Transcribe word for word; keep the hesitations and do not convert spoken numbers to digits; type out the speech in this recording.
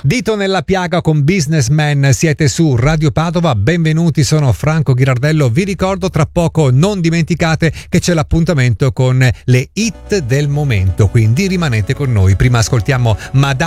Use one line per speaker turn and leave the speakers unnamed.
Dito nella piaga con Businessman, siete su Radio Padova, benvenuti, sono Franco Ghirardello. Vi ricordo, tra poco non dimenticate che c'è l'appuntamento con le hit del momento, quindi rimanete con noi. Prima ascoltiamo Madame